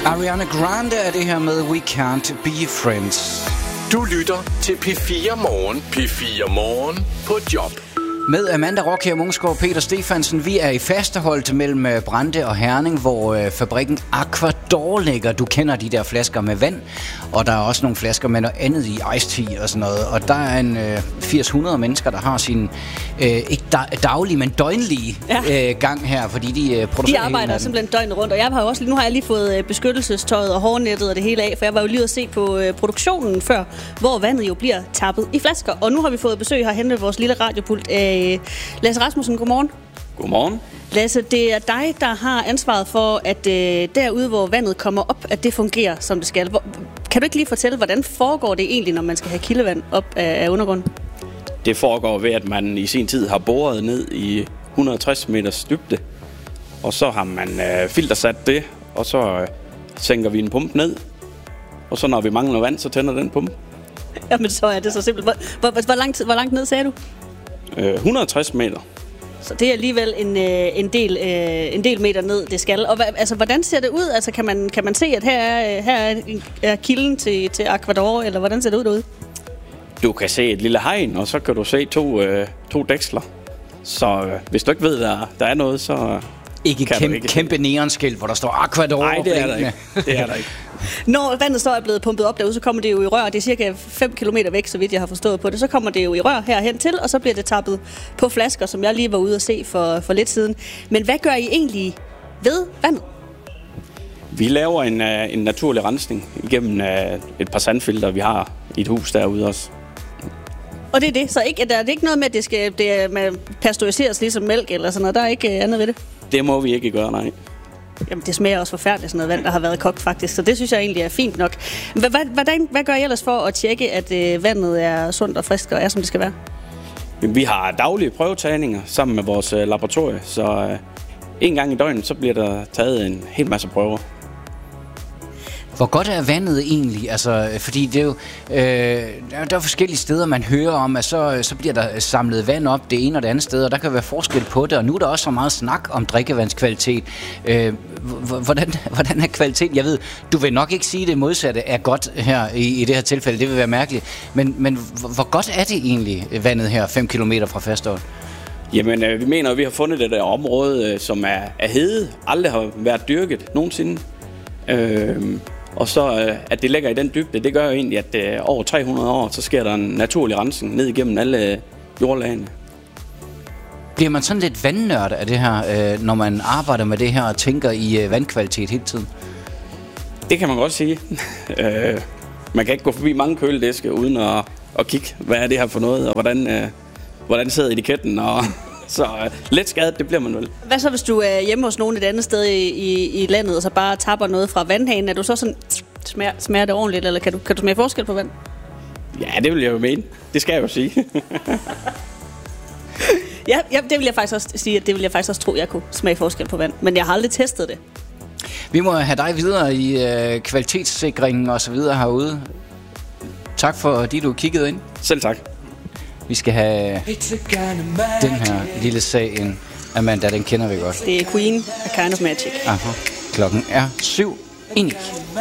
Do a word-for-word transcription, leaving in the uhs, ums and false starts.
Ariana Grande er det her med We Can't Be Friends. Du lytter til P fire Morgen. P fire Morgen på job. Med Amanda Rockher Munksgaard og Peter Stefansen. Vi er i fasteholdt mellem Brande og Herning, hvor øh, fabrikken Aquador ligger. Du kender de der flasker med vand, og der er også nogle flasker med noget andet i iced tea og sådan noget. Og der er en øh, firs hundrede mennesker, der har sin øh, ikke da- daglige, men døgnlige ja. øh, gang her, fordi de øh, producerer. De arbejder simpelthen døgnet rundt, og jeg har jo også nu har jeg lige fået øh, beskyttelsestøjet og hårnettet og det hele af, for jeg var jo lige at se på øh, produktionen før, hvor vandet jo bliver tappet i flasker. Og nu har vi fået besøg herhen ved vores lille radiopult af Lasse Rasmussen. Godmorgen. Godmorgen. Lasse, det er dig, der har ansvaret for, at øh, derude, hvor vandet kommer op, at det fungerer, som det skal. Hvor, kan du ikke lige fortælle, hvordan foregår det egentlig, når man skal have kildevand op af, af undergrunden? Det foregår ved, at man i sin tid har boret ned i et hundrede og tres meters dybde, og så har man øh, filtersat det, og så øh, sænker vi en pumpe ned, og så når vi mangler vand, så tænder den pumpe. Jamen, så er det så simpelt. Hvor, hvor, hvor, langt, hvor langt ned sagde du? Øh, et hundrede og tres meter. Så det er alligevel en, øh, en, del, øh, en del meter ned, det skal. Og hva, altså, hvordan ser det ud? Altså, kan man, kan man se, at her er, her er, er kilden til, til Aquador, eller hvordan ser det ud derude? Du kan se et lille hegn, og så kan du se to, øh, to dæksler. Så øh, hvis du ikke ved, der, der er noget, så ikke kæmpe, ikke. kæmpe neonskilt, hvor der står Aquador. Nej, det er der ikke. Det er der ikke. Når vandet så er blevet pumpet op derude, så kommer det jo i rør. Det er cirka fem kilometer væk, så vidt jeg har forstået på det. Så kommer det jo i rør herhen til, og så bliver det tappet på flasker, som jeg lige var ude at se for, for lidt siden. Men hvad gør I egentlig ved vandet? Vi laver en, en naturlig rensning igennem et par sandfilter, vi har i et hus derude også. Og det er det? Så ikke, der er det ikke noget med, at det skal det man pasteuriseres ligesom mælk eller sådan noget? Der er ikke andet ved det? Det må vi ikke gøre, nej. Jamen, det smager også forfærdeligt, sådan noget vand, der har været kogt faktisk. Så det synes jeg egentlig er fint nok. Hvordan, hvad gør I ellers for at tjekke, at øh, vandet er sundt og frisk og er, som det skal være? Vi har daglige prøvetagninger sammen med vores øh, laboratorie. Så øh, en gang i døgnet, så bliver der taget en hel masse prøver. Hvor godt er vandet egentlig? Altså, fordi det er jo, øh, der er forskellige steder, man hører om, at så, så bliver der samlet vand op det ene og det andet sted, og der kan være forskel på det, og nu er der også så meget snak om drikkevandskvalitet. Øh, hvordan, hvordan er kvalitet? Jeg ved, du vil nok ikke sige, at det modsatte er godt her i, i det her tilfælde, det vil være mærkeligt, men, men hvor godt er det egentlig, vandet her, fem kilometer fra Fasteholdt? Jamen, øh, vi mener, at vi har fundet det der område, øh, som er, er hede, aldrig har været dyrket nogensinde. Øh, Og så at det ligger i den dybde, det gør jo egentlig, at øh, over tre hundrede år, så sker der en naturlig rensning ned igennem alle jordlagene. Bliver man sådan lidt vandnørd af det her, øh, når man arbejder med det her og tænker i øh, vandkvalitet hele tiden? Det kan man godt sige. øh, man kan ikke gå forbi mange køledæske uden at, at kigge, hvad er det her for noget, og hvordan, øh, hvordan sidder etiketten, og så øh, lidt skadet, det bliver man vel. Hvad så, hvis du er hjemme hos nogen et andet sted i, i, i landet, og så bare tapper noget fra vandhanen? Er du så sådan, smager, smager det ordentligt, eller kan du, kan du smage forskel på vand? Ja, det vil jeg jo mene. Det skal jeg jo sige. ja, ja, det vil jeg faktisk også sige, at det vil jeg faktisk også tro, jeg kunne smage forskel på vand. Men jeg har aldrig testet det. Vi må have dig videre i øh, kvalitetssikringen og så videre herude. Tak for, at du kiggede ind. Selv tak. Vi skal have den her lille sag ind. Amanda, den kender vi godt. Det er Queen, A Kind of Magic. Aha. Klokken er syv. Ind.